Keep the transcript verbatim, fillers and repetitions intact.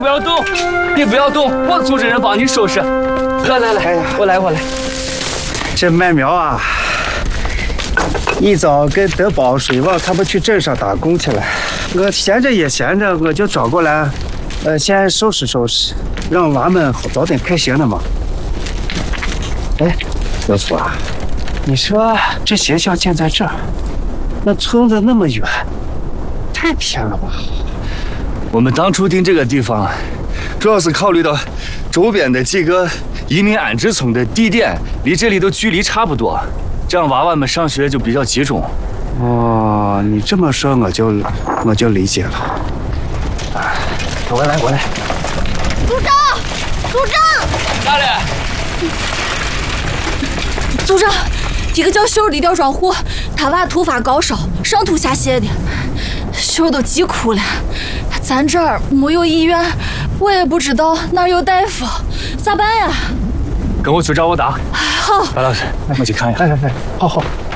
不要动，你不要动，我组织人帮你收拾。来来来，哎呀，我来我来。 这麦苗啊，一早跟德宝、水旺他们去镇上打工去了，我闲着也闲着，我就找过来，呃，先收拾收拾，让娃们好早点开学呢嘛。哎，小苏啊，你说这学校建在这儿，那村子那么远，太偏了吧？ 我们当初定这个地方，主要是考虑到周边的几个移民安置村的地点离这里都距离差不多，这样娃娃们上学就比较集中。 哦，你这么说我就我就理解了。啊，我来我来。 组长，组长， 哪里？ 组长，一个叫秀的吊装户，他娃突发高烧，上吐下泻的，秀都急哭了。咱这儿没有医院，我也不知道哪儿有大夫，咋办呀？ 跟我去找我打。 好， 白老师，我去看一下。 来来来，好好。